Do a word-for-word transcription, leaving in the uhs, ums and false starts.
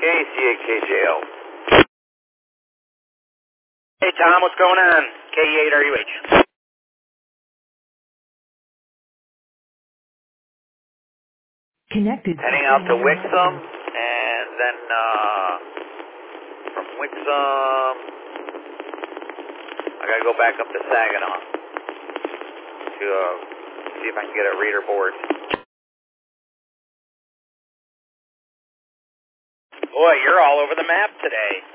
K C A K J L. Hey, Tom, what's going on? K E eight R U H. Connected. Heading out to Wixom, and then uh, from Wixom, I gotta go back up to Saginaw to uh, see if I can get a reader board. Boy, you're all over the map today.